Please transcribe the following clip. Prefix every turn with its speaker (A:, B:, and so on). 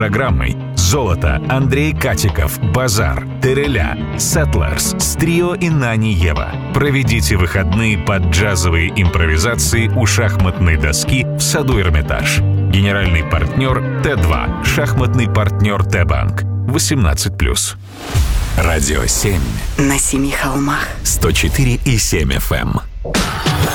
A: Программой «Золото», Андрей Катиков, «Базар», «Тереля», «Settlers», «Стрио» и «Нани Ева». Проведите выходные под джазовые импровизации у шахматной доски в саду Эрмитаж. Генеральный партнер Т2, шахматный партнер Т-банк. 18+. Радио 7.
B: На 7 холмах.
A: 104,7 FM.